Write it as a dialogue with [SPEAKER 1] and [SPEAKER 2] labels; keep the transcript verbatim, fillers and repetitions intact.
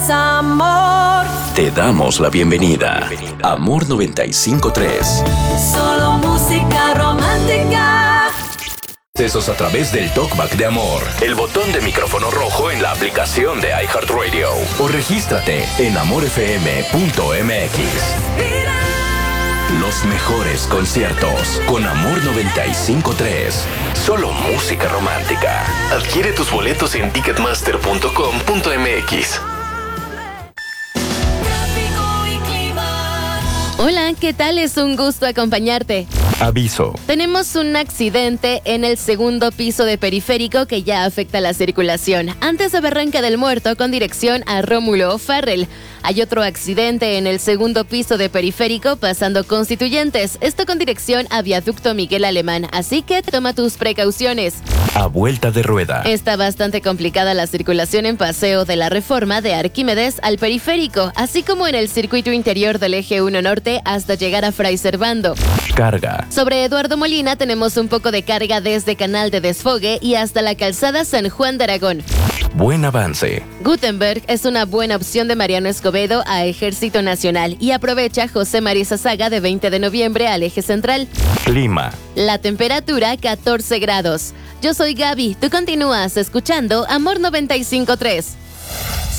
[SPEAKER 1] es amor.
[SPEAKER 2] Te damos la bienvenida. Amor noventa y cinco punto tres.
[SPEAKER 1] Solo música romántica.
[SPEAKER 2] Accesos a través del TalkBack de Amor. El botón de micrófono rojo en la aplicación de iHeartRadio. O regístrate en amor f m punto m x. Los mejores conciertos con Amor noventa y cinco punto tres. Solo música romántica. Adquiere tus boletos en ticketmaster punto com punto m x.
[SPEAKER 3] Hola, ¿qué tal? Es un gusto acompañarte.
[SPEAKER 2] Aviso.
[SPEAKER 3] Tenemos un accidente en el segundo piso de Periférico que ya afecta la circulación. Antes de Barranca del Muerto con dirección a Rómulo O'Farrell. Hay otro accidente en el segundo piso de Periférico pasando Constituyentes. Esto con dirección a Viaducto Miguel Alemán. Así que toma tus precauciones.
[SPEAKER 2] A vuelta de rueda.
[SPEAKER 3] Está bastante complicada la circulación en Paseo de la Reforma de Arquímedes al Periférico, así como en el circuito interior del Eje uno Norte hasta llegar a Fray Servando.
[SPEAKER 2] Carga.
[SPEAKER 3] Sobre Eduardo Molina tenemos un poco de carga desde Canal de Desfogue y hasta la calzada San Juan de Aragón.
[SPEAKER 2] Buen avance.
[SPEAKER 3] Gutenberg es una buena opción de Mariano Escobedo a Ejército Nacional y aprovecha José María Saga de veinte de noviembre al Eje Central.
[SPEAKER 2] Clima.
[SPEAKER 3] La temperatura catorce grados. Yo soy Gaby, tú continúas escuchando Amor noventa y cinco punto tres.